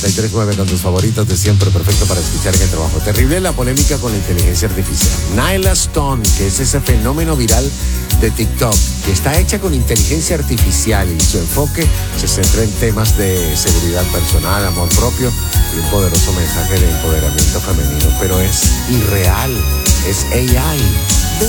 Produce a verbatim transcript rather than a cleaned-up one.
seis tres nueve con tus favoritos de siempre, perfecto para escuchar en el trabajo. Terrible la polémica con la inteligencia artificial. Nyla Stone, que es ese fenómeno viral de TikTok, que está hecha con inteligencia artificial y su enfoque se centra en temas de seguridad personal, amor propio y un poderoso mensaje de empoderamiento femenino, pero es irreal, es A I.